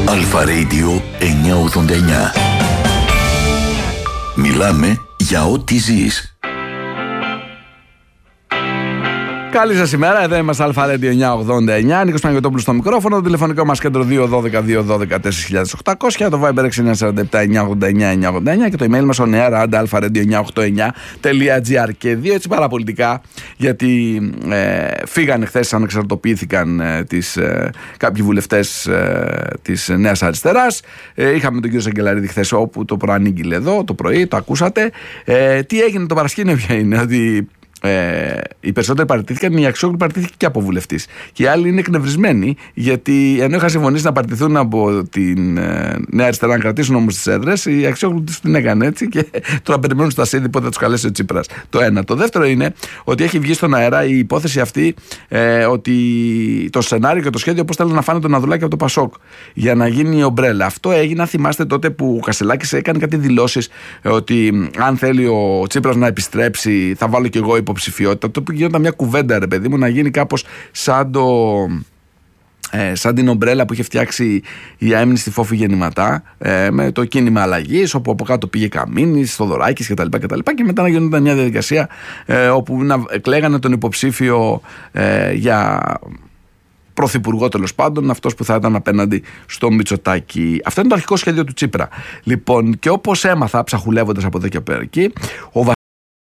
Αλφα Radio 989. Μιλάμε για ό,τι ζεις. Καλή σας ημέρα, εδώ είμαστε Αλφα Radio 989. Νίκος Παναγιωτόπουλος στο μικρόφωνο. Το τηλεφωνικό μας κέντρο 212-212-4800. Το Viber 6947-989-989 και το email μας oneair@alpha-radio989.gr. Και δύο έτσι παραπολιτικά, γιατί φύγανε χθες, ανεξαρτητοποιήθηκαν κάποιοι βουλευτές της Νέας Αριστεράς. Είχαμε τον κύριο Σαγκελαρίδη χθες, όπου το προανήγγειλε εδώ το πρωί, το ακούσατε. Τι έγινε το παρασκήνιο, ποια είναι, ότι οι περισσότεροι παραιτήθηκαν, η Αξιόγλου παραιτήθηκε και από βουλευτής. Και οι άλλοι είναι εκνευρισμένοι, γιατί ενώ είχαν συμφωνήσει να παραιτηθούν από την Νέα Αριστερά να κρατήσουν όμως τις έδρες, η Αξιόγλου την έκανε έτσι και τώρα περιμένουν στα ΣΥΔΙ πότε θα τους καλέσει ο Τσίπρας. Το ένα. Το δεύτερο είναι ότι έχει βγει στον αέρα η υπόθεση αυτή ότι το σενάριο και το σχέδιο πώς θέλουν να φάνε τον Ανδρουλάκη από το Πασόκ για να γίνει η ομπρέλα. Αυτό έγινε, αν θυμάστε, τότε που ο Κασελάκης έκανε κάτι δηλώσεις ότι αν θέλει ο Τσίπρας να επιστρέψει, θα βάλω κι εγώ υποψηφιότητα. Το που γινόταν μια κουβέντα, ρε παιδί μου, να γίνει κάπως σαν την ομπρέλα που είχε φτιάξει η αέμνηστη Φόφη Γεννηματά, με το κίνημα αλλαγής, όπου από κάτω πήγε Καμίνης, Θοδωράκης κτλ. Και μετά να γινόταν μια διαδικασία όπου να εκλέγανε τον υποψήφιο για πρωθυπουργό, τέλος πάντων, αυτός που θα ήταν απέναντι στο Μητσοτάκη. Αυτό είναι το αρχικό σχέδιο του Τσίπρα. Λοιπόν, και όπως έμαθα, ψαχουλεύοντας από εδώ και από εκεί, ο